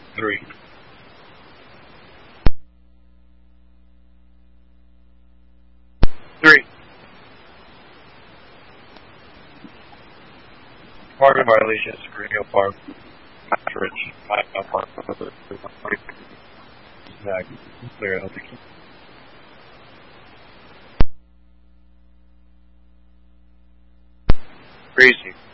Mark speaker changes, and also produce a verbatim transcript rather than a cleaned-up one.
Speaker 1: Three. Three. Parking violations, Green Hill Park, Ridge, Mile Park, Snag, clear, L T Q. Crazy.